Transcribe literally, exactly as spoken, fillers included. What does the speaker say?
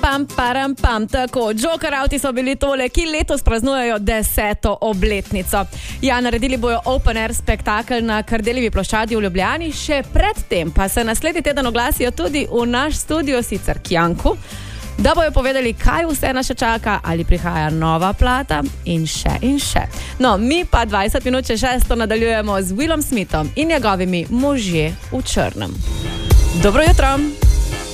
pam, param, pam, tako. Jokerouti so bili tole, ki letos praznujejo deseto obletnico. Ja, naredili bojo open air spektakel na Kardeljevi ploščadi v Ljubljani, še predtem pa se naslednji teden oglasijo tudi v naš studio, sicer Kjanku, da bojo povedali, kaj vse nas še čaka, ali prihaja nova plata in še in še. No, mi pa dvajset minut čez šesto nadaljujemo z Willom Smithom in njegovimi Možje v črnem. Dobro jutro!